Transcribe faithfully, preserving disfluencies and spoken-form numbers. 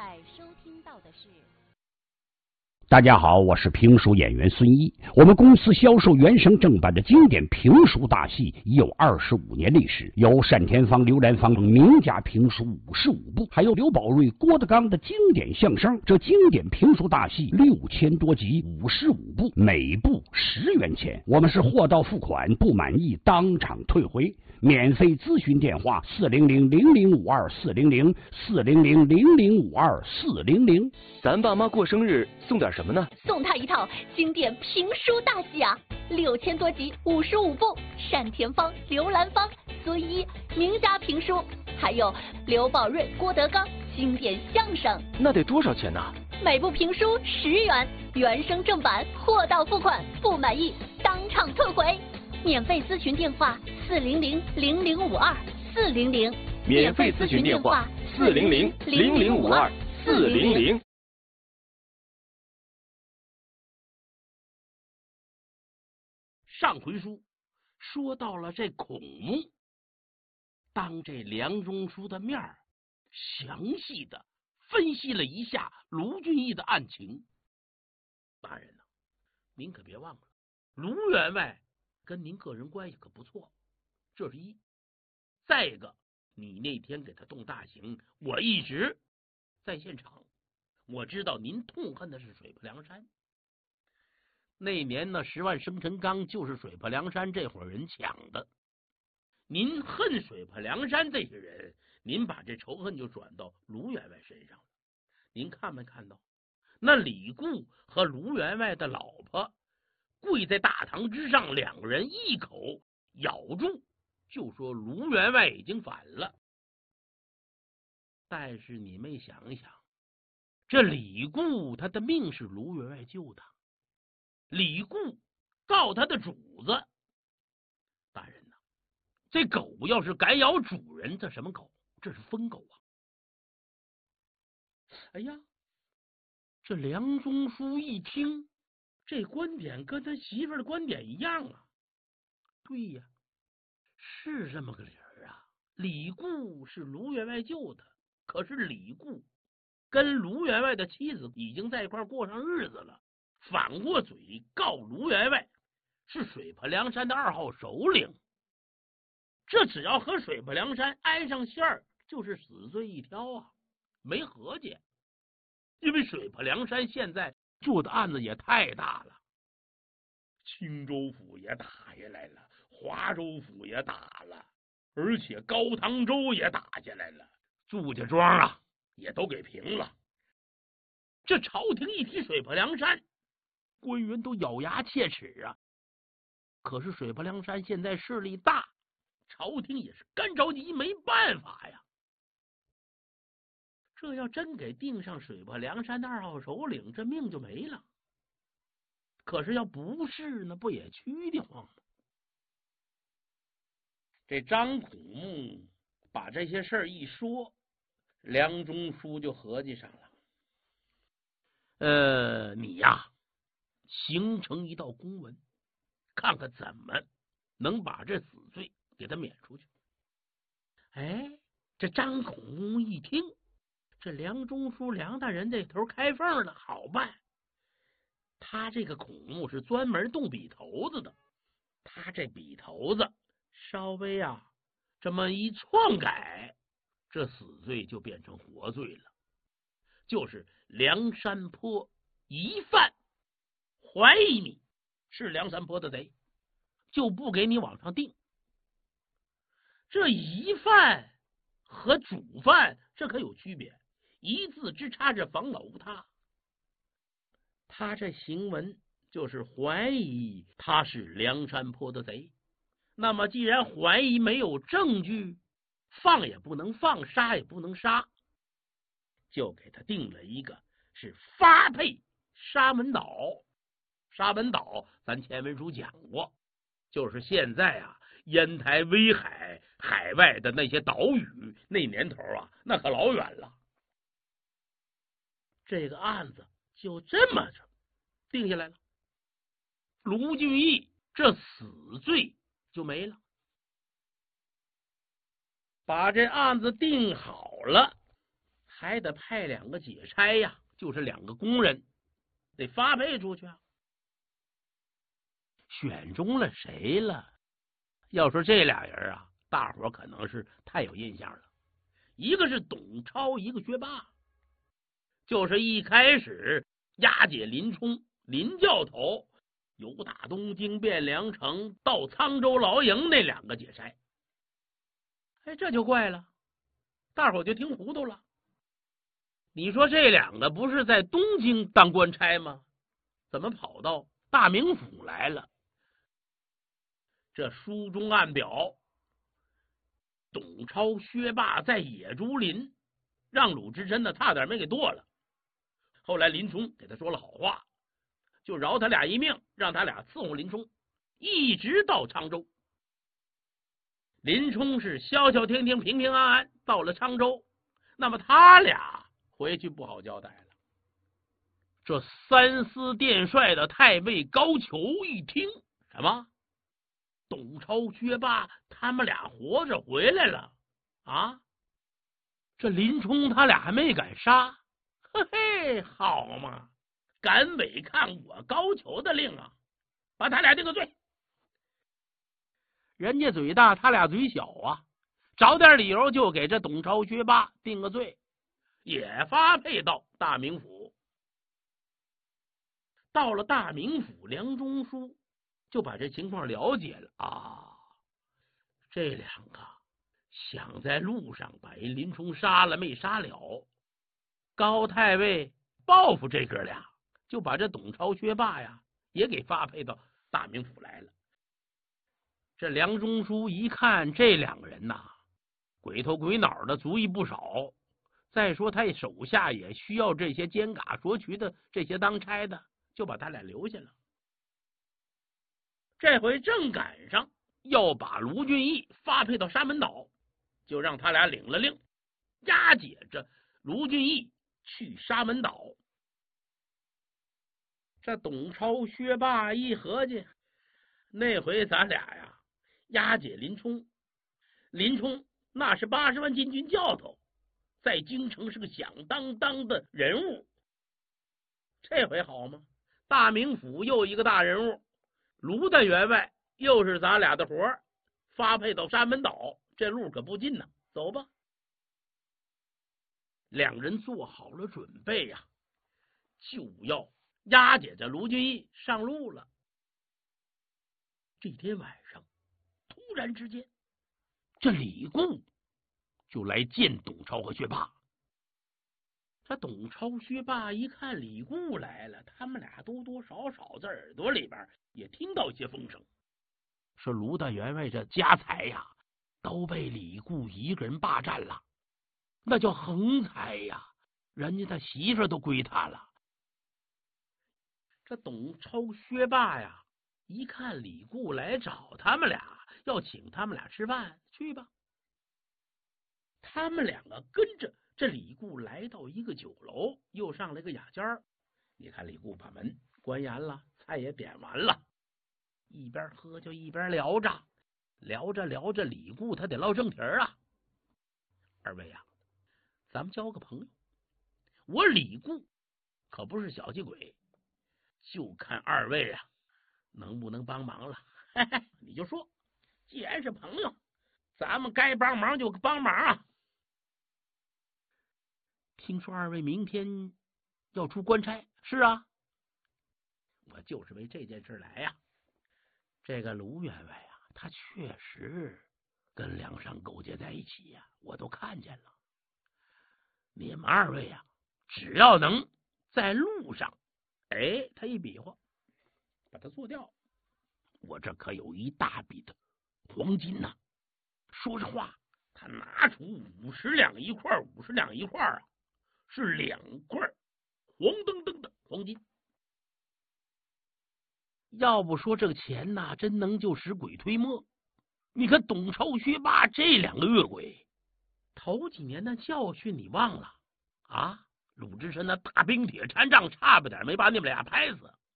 在收听到的是。 大家好，我是评书演员孙一。我们公司销售原声正版的经典评书大戏已有二十五年历史，有单田芳、刘兰芳等名家评书五十五部，还有刘宝瑞、郭德纲的经典相声。这经典评书大戏六千多集，五十五部，每部十元钱。我们是货到付款，不满意当场退回。免费咨询电话：四零零零零五二四零零四零零零零五二四零零。 咱爸妈过生日送点什么呢？ 送他一套经典评书大戏啊，六千多集，五十五部，单田芳、刘兰芳、孙一名家评书，还有刘宝瑞、郭德纲经典相声。 那得多少钱呢？ 每部评书十元，原声正版，货到付款，不满意当场退回。免费咨询电话：四零零零零五二四零零。 免费咨询电话：四零零零零五二四零零。 上回书说到了这孔目，当这梁中书的面儿，详细的分析了一下卢俊义的案情。大人呢、啊，您可别忘了，卢员外跟您个人关系可不错，这是一。再一个，你那天给他动大刑，我一直在现场，我知道您痛恨的是水泊梁山。那年呢，十万生辰纲就是水泊梁山这伙人抢的。您恨水泊梁山这些人，您把这仇恨就转到卢员外身上了。您看没看到，那李固和卢员外的老婆跪在大堂之上，两个人一口咬住，就说卢员外已经反了。但是你没想想，这李固他的命是卢员外救的。李固告他的主子，大人呐，这狗要是敢咬主人，这什么狗？这是疯狗啊！哎呀，这梁中书一听，这观点跟他媳妇儿的观点一样啊。对呀，是这么个理儿啊。李固是卢员外救的，可是李固跟卢员外的妻子已经在一块过上日子了。反过嘴告卢员外是水泊梁山的二号首领，这只要和水泊梁山挨上线儿，就是死罪一条啊，没和解。因为水泊梁山现在做的案子也太大了，青州府也打下来了，华州府也打了，而且高唐州也打下来了，祝家庄啊也都给平了。这朝廷一提水泊梁山，官员都咬牙切齿啊。可是水泊梁山现在势力大，朝廷也是干着急，没办法呀。这要真给定上水泊梁山的二号首领，这命就没了。可是要不是呢，不也屈得慌吗？这张孔目把这些事儿一说，梁中书就合计上了。呃，你呀，形成一道公文，看看怎么能把这死罪给他免出去。哎，这张孔目一听，这梁中书梁大人这头开缝了，好办。他这个孔目是专门动笔头子的，他这笔头子稍微啊这么一篡改，这死罪就变成活罪了。就是梁山坡一犯怀疑你是梁山坡的贼，就不给你往上定。这一犯和主犯这可有区别，一字之差，这防老无他。他这行文就是怀疑他是梁山坡的贼，那么既然怀疑没有证据，放也不能放，杀也不能杀，就给他定了一个是发配沙门岛。沙门岛咱前文书讲过，就是现在啊烟台、威海海外的那些岛屿，那年头啊那可老远了。这个案子就这么着定下来了，卢俊义这死罪就没了。把这案子定好了， 还得派两个解差呀，就是两个工人，得发配出去啊。选中了谁了？要说这俩人啊，大伙可能是太有印象了。一个是董超，一个薛霸。就是一开始押解林冲林教头由打东京汴梁城到沧州牢营那两个解差。哎，这就怪了，大伙就听糊涂了。你说这两个不是在东京当官差吗？怎么跑到大名府来了？这书中暗表，董超、薛霸在野猪林让鲁智深呢差点没给剁了。后来林冲给他说了好话，就饶他俩一命，让他俩伺候林冲，一直到沧州。林冲是消消停停、平平安安到了沧州，那么他俩回去不好交代了。这三司殿帅的太尉高俅一听，什么？董超、薛霸他们俩活着回来了啊！这林冲他俩还没敢杀，嘿嘿，好嘛，敢违抗我高俅的令啊，把他俩定个罪。人家嘴大，他俩嘴小啊，找点理由就给这董超、薛霸定个罪，也发配到大名府。到了大名府，梁中书就把这情况了解了啊，这两个想在路上把人林冲杀了，没杀了。高太尉报复这哥俩，就把这董超、薛霸呀也给发配到大名府来了。这梁中书一看这两个人呐，鬼头鬼脑的，主意不少。再说他手下也需要这些奸嘎索取的这些当差的，就把他俩留下了。这回正赶上要把卢俊义发配到沙门岛，就让他俩领了令，押解着卢俊义去沙门岛。这董超、薛霸一合计，那回咱俩呀押解林冲，林冲那是八十万禁军教头，在京城是个响当当的人物。这回好吗？大名府又一个大人物，卢大员外又是咱俩的活儿，发配到沙门岛，这路可不近呢。走吧。两人做好了准备呀、啊，就要押解着卢俊义上路了。这天晚上，突然之间，这李固就来见董超和薛霸。这董超、薛霸一看李固来了，他们俩多多少少在耳朵里边也听到一些风声，说卢大员外这家财呀都被李固一个人霸占了，那叫横财呀，人家的媳妇都归他了。这董超、薛霸呀一看李固来找他们俩，要请他们俩吃饭，去吧。他们两个跟着这李固来到一个酒楼，又上了个雅间儿。你看李固把门关严了，菜也点完了，一边喝就一边聊着，聊着聊着，李固他得唠正题儿啊。二位呀、啊，咱们交个朋友，我李固可不是小气鬼，就看二位啊能不能帮忙了。嘿嘿，你就说，既然是朋友，咱们该帮忙就帮忙啊。听说二位明天要出官差？是啊，我就是为这件事来呀、啊。这个卢员外啊，他确实跟梁山勾结在一起呀、啊，我都看见了。你们二位啊，只要能在路上，哎，他一比划，把他做掉，我这可有一大笔的黄金呐、啊。说实话，他拿出五十两一块，五十两一块啊。是两块黄澄澄的黄金。要不说这个钱呐、啊，真能就使鬼推磨。你看董超、薛霸这两个恶鬼，头几年的教训你忘了啊？鲁智深那大冰铁禅杖差不点没把你们俩拍死。